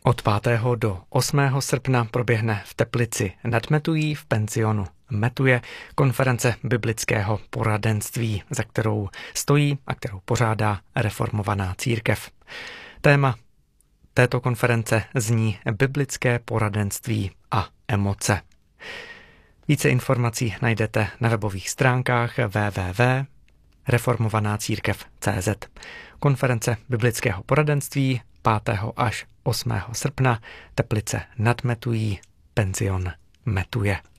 Od 5. do 8. srpna proběhne v Teplici nad Metují v penzionu Metuje konference biblického poradenství, za kterou stojí a kterou pořádá Reformovaná církev. Téma této konference zní biblické poradenství a emoce. Více informací najdete na webových stránkách www.reformovanacirkev.cz. Konference biblického poradenství 5. až 8. srpna, Teplice nad Metují, penzion Metuje.